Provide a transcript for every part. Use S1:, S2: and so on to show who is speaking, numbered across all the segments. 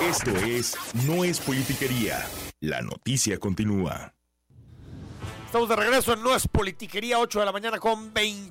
S1: Esto es No es Politiquería. La noticia continúa.
S2: Estamos de regreso en No es Politiquería, 8 de la mañana con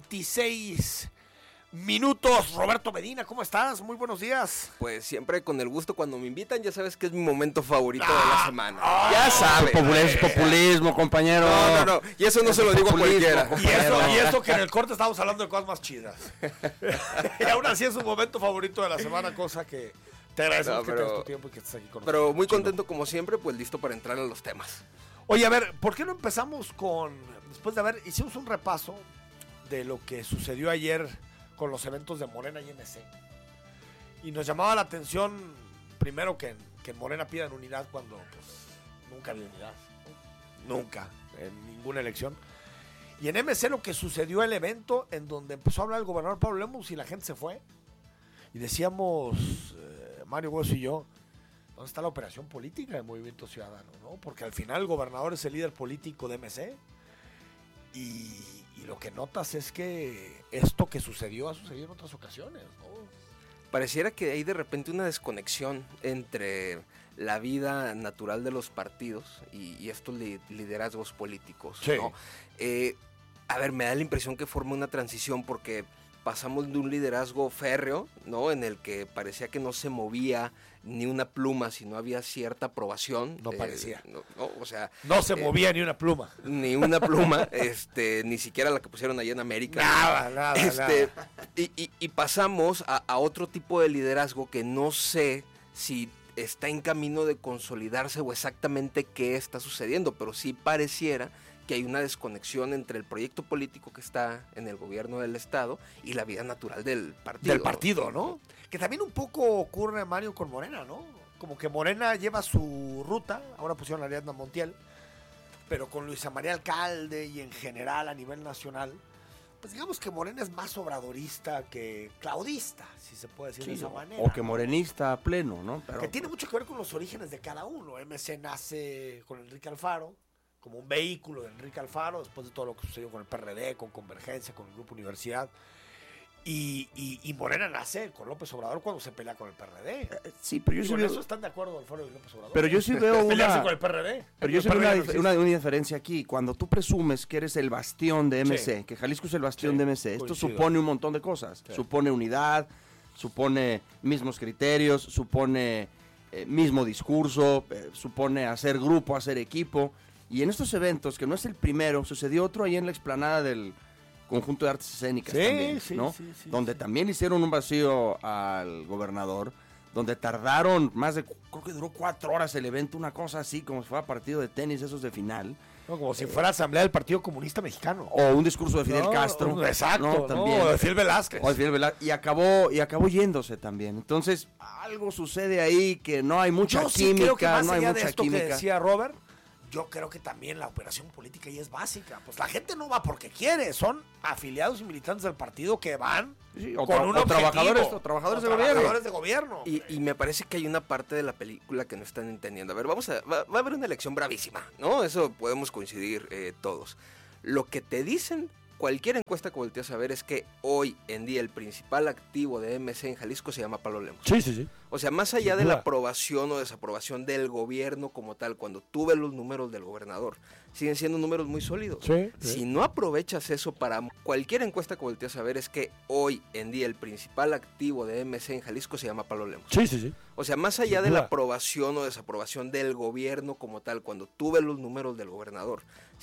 S2: 26 minutos. Roberto Medina, ¿cómo estás? Muy buenos días.
S3: Pues siempre con el gusto cuando me invitan, ya sabes que es mi momento favorito de la semana.
S2: Ya
S3: sabes.
S4: Populismo, compañero.
S3: No. Y eso no se lo digo a cualquiera.
S2: Y eso que en el corte estábamos hablando de cosas más chidas. Y aún así es un momento favorito de la semana, cosa que te agradecemos que tengas tu tiempo y que estés aquí con nosotros.
S3: Pero muy contento como siempre, pues listo para entrar a los temas.
S2: Oye, a ver, ¿por qué no empezamos después de hicimos un repaso de lo que sucedió ayer con los eventos de Morena y MC? Y nos llamaba la atención, primero, que en Morena pidan unidad cuando pues nunca había unidad, ¿no? Nunca, en ninguna elección. Y en MC lo que sucedió el evento en donde empezó a hablar el gobernador Pablo Lemus y la gente se fue. Y decíamos, Mario Hueso y yo, ¿dónde está la operación política del Movimiento Ciudadano? ¿No? Porque al final el gobernador es el líder político de MC y lo que notas es que esto que sucedió ha sucedido en otras ocasiones, ¿no?
S3: Pareciera que hay de repente una desconexión entre la vida natural de los partidos y estos liderazgos políticos,
S2: sí.
S3: ¿no? A ver, me da la impresión que forma una transición porque pasamos de un liderazgo férreo, ¿no? En el que parecía que no se movía ni una pluma si no había cierta aprobación.
S2: No parecía.
S3: O sea,
S2: no se movía ni una pluma.
S3: Ni una pluma, ni siquiera la que pusieron allá en América.
S2: Nada.
S3: Y pasamos a otro tipo de liderazgo que no sé si está en camino de consolidarse o exactamente qué está sucediendo, pero sí pareciera que hay una desconexión entre el proyecto político que está en el gobierno del estado y la vida natural del partido.
S2: Del partido, ¿no? Que también un poco ocurre, Mario, con Morena, ¿no? Como que Morena lleva su ruta, ahora pusieron a Ariadna Montiel, pero con Luisa María Alcalde y en general a nivel nacional, pues digamos que Morena es más obradorista que claudista, si se puede decir de esa manera.
S4: O que morenista a pleno, ¿no?
S2: Pero que tiene mucho que ver con los orígenes de cada uno. MC nace con Enrique Alfaro, como un vehículo de Enrique Alfaro, después de todo lo que sucedió con el PRD, con Convergencia, con el Grupo Universidad. Y Morena nace con López Obrador cuando se pelea con el PRD.
S4: Sí, pero yo
S2: y
S4: sí
S2: con
S4: veo...
S2: eso están de acuerdo Alfaro y López Obrador.
S4: Pero yo sí veo
S2: pelearse
S4: una...
S2: con el PRD.
S4: Pero yo sí veo una diferencia aquí. Cuando tú presumes que eres el bastión de MC,
S2: sí,
S4: que Jalisco es el bastión de MC, esto
S2: coincido.
S4: supone un montón de cosas. Sí. Supone unidad, supone mismos criterios, supone mismo discurso, supone hacer grupo, hacer equipo. Y en estos eventos, que no es el primero, sucedió otro ahí en la explanada del Conjunto de Artes Escénicas también, ¿no? Sí, donde también hicieron un vacío al gobernador, donde tardaron más de, creo que duró 4 horas el evento, una cosa así, como si fuera partido de tenis, esos de final.
S2: No, como si fuera asamblea del Partido Comunista Mexicano.
S4: O un discurso de Fidel Castro.
S2: Exacto,
S4: también.
S2: O de Fidel Velázquez.
S4: Y acabó yéndose también. Entonces, algo sucede ahí que no hay mucha
S2: Yo
S4: química,
S2: sí creo que más
S4: no hay
S2: allá
S4: mucha
S2: de esto
S4: química.
S2: Que decía Robert, yo creo que también la operación política ahí es básica. Pues la gente no va porque quiere, son afiliados y militantes del partido que van con un objetivo.
S4: Trabajadores
S2: de gobierno.
S3: Y me parece que hay una parte de la película que no están entendiendo. A ver, va a haber una elección bravísima, ¿no? Eso podemos coincidir todos. Lo que te dicen cualquier encuesta que volteas a ver es que hoy en día el principal activo de MC en Jalisco se llama Pablo Lemus.
S2: Sí.
S3: O sea, más allá de la aprobación o desaprobación del gobierno como tal, cuando tú ves los números del gobernador, siguen siendo números muy sólidos.
S2: Sí.
S3: Si no aprovechas eso para cualquier encuesta que volteas a ver es que hoy en día el principal activo de MC en Jalisco se llama Pablo Lemus.
S2: Sí.
S3: O sea, más allá de la aprobación o desaprobación del gobierno como tal, cuando tú ves los números del gobernador,